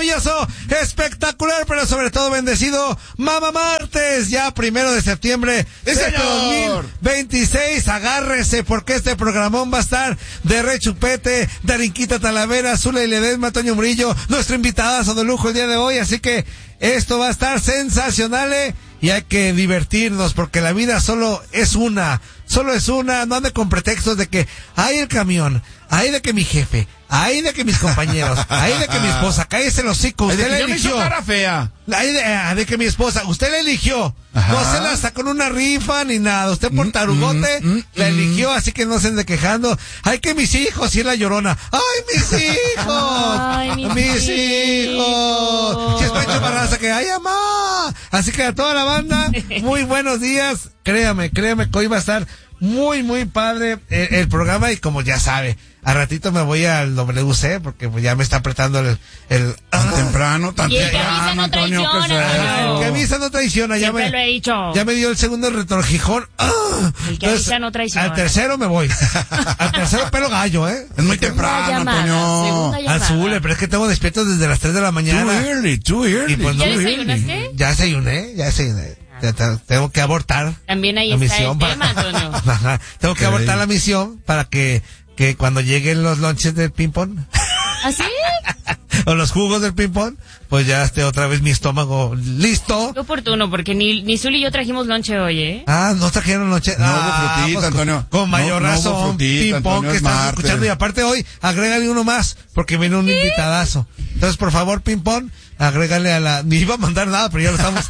maravilloso, espectacular, pero sobre todo bendecido Mamá Martes, ya 1 de septiembre de 2026. Agárrese porque este programón va a estar de Rechupete, Darinquita Talavera, Zulay Ledesma, Toño Murillo, nuestro invitadazo de lujo el día de hoy, así que esto va a estar sensacional, y hay que divertirnos porque la vida solo es una, no ande con pretextos de que hay el camión, hay de que mi jefe, hay de que mis compañeros, hay de que mi esposa, cállese el hocico, usted le eligió. Cara fea. Hay de que mi esposa, usted la eligió. Ajá. No se la sacó en una rifa ni nada. Usted por tarugote la eligió, así que no se ande quejando. Ay, que mis hijos, y es la Llorona. ¡Ay, mis hijos! ¡Ay, mis hijos! Si es Pancho Barraza que ¡ay, mamá! Así que a toda la banda, muy buenos días. Créame que hoy va a estar muy, muy padre el programa, y como ya sabe, a ratito me voy al WC porque pues ya me está apretando el tan temprano, Antonio, que el que avisa no traiciona, ya me lo he dicho. Ya me dio el segundo retorquijón. El que avisa no traiciona. Al tercero me voy. Al tercero pelo gallo, Es muy temprano, Antonio. Azul, pero es que tengo despierto desde las 3 de la mañana. Too early. Y pues ¿Ya no, desayunaste? Ya desayuné. Tengo que abortar. También ahí la está misión el tema, Antonio. Ajá. Tengo que abortar la misión para que cuando lleguen los lonches del ping-pong. ¿Ah, sí? O los jugos del ping-pong, pues ya esté otra vez mi estómago listo. Qué oportuno, porque ni Zuli y yo trajimos lonche hoy, ¿eh? ¿No trajeron lonche? No hubo frutita, pues, Antonio. Con mayor razón, ping-pong que estás escuchando. Y aparte hoy, agrégale uno más, porque viene un invitadazo. Entonces, por favor, ping-pong, agrégale ni iba a mandar nada, pero ya lo estamos...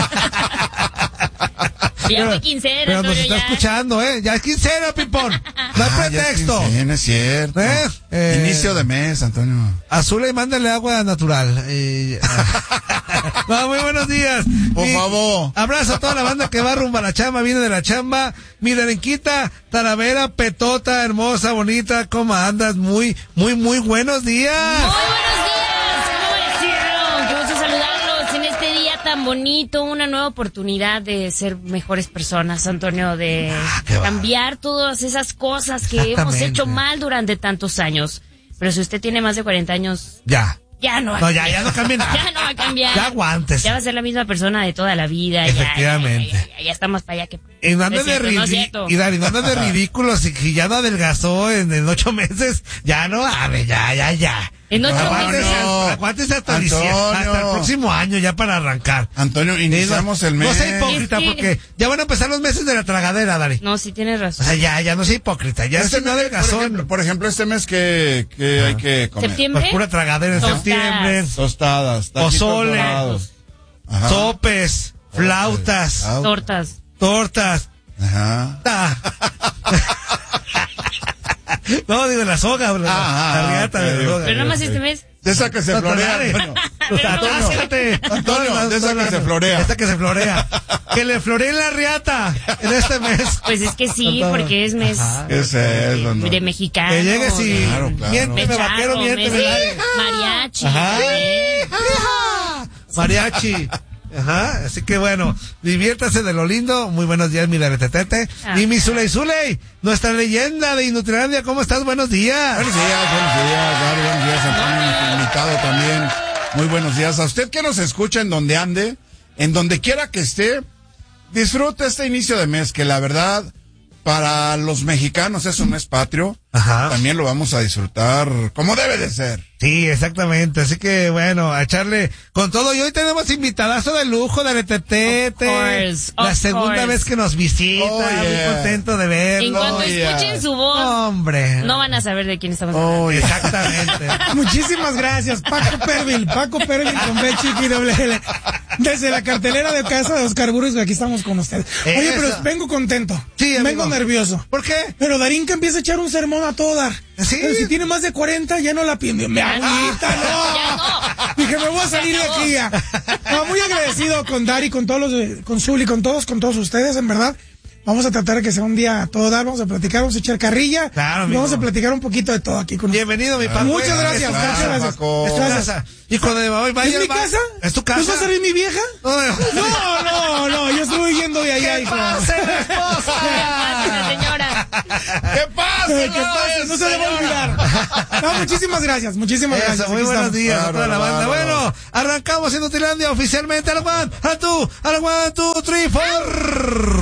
Ya fue quincena, pero nos está ya escuchando, ya es quincena, ping-pong. No hay pretexto. Es cierto. Inicio de mes, Antonio. Azul, y mándale agua natural. No, muy buenos días. Por favor. Abrazo a toda la banda que va rumbo a la chamba, viene de la chamba. Mi Darinquita Talavera, petota, hermosa, bonita, ¿cómo andas? Muy, muy, muy buenos días. Muy buenos días. ¿Cómo hicieron? Qué gusto saludarlos en este día tan bonito, una nueva oportunidad de ser mejores personas, Antonio, de cambiar todas esas cosas que hemos hecho mal durante tantos años. Pero si usted tiene más de 40 años... Ya no va a cambiar. Ya no cambia nada. Ya no va a cambiar. Ya aguantes. Ya va a ser la misma persona de toda la vida. Efectivamente. Ya está más para allá que... Y no andes de ridículos, y ya no adelgazó en 8 meses. Ya no, ya. En 8 meses. Aguántese hasta el próximo año ya para arrancar. Antonio, iniciamos el mes. No sea hipócrita, porque ya van a empezar los meses de la tragadera, Dari. No, sí tienes razón. O sea, ya no sea hipócrita. Ya si no adelgazó. Por ejemplo, este mes que hay que comer. ¿Septiembre? Pues pura tragadera en septiembre. Tostadas. Pozole. Sopes. Flautas. Tortas. Ajá. No, digo la soga, la riata de la soga. Pero nada más este mes. De esa que se florea, Antonio, de esa que se florea. Esta que se florea. Que le floree la riata en este mes. Pues es que sí, porque es mes de mexicanos. Que llegues y miénteme, vaquero, miénteme. Mariachi. Mariachi. Así que bueno, diviértase de lo lindo. Muy buenos días, mi Daretetete. Y mi Zuley, nuestra leyenda de Inutilandia. ¿Cómo estás? Buenos días. Buenos días, Antonio, nuestro invitado también. Muy buenos días a usted que nos escucha en donde ande, en donde quiera que esté. Disfrute este inicio de mes, que la verdad, para los mexicanos es un mes patrio. También lo vamos a disfrutar como debe de ser. Sí, exactamente. Así que, bueno, a echarle con todo. Y hoy tenemos invitadazo de lujo de Aretetete. La segunda vez que nos visita. Muy contento de verlo. En cuanto escuchen su voz, hombre, no van a saber de quién estamos hablando. Exactamente. Muchísimas gracias, Paco Pervil con B chiqui doble L. Desde la cartelera de casa de Oscar Burgos, aquí estamos con ustedes. Oye, pero vengo contento. Sí, vengo nervioso. ¿Por qué? Pero Darín que empieza a echar un sermón a todo dar. ¿Sí? Pero si tiene más de 40, ya no la pide. Me agüita, no. Dije, me voy a salir de aquí ya. No, muy agradecido con Dari, con todos con Zuli, con todos ustedes, en verdad. Vamos a tratar de que sea un día a todo dar, vamos a platicar, vamos a echar carrilla. Claro, vamos a platicar un poquito de todo aquí con ustedes. Bienvenido, mi Paco. Muchas gracias, gracias. Gracias. Y cuando hoy vaya, ¿es mi casa? ¿Es tu casa? ¿No va a salir mi vieja? No, yo estoy huyendo de allá, hijo. ¿Qué pasa, esposa? ¿Qué pasa, señora? ¿Qué pasa? No se le va a olvidar. No, muchísimas gracias. Gracias. Muy buenos días a toda la banda. Bueno, arrancamos en Utilandia oficialmente. Al 1, 2, 3, 4.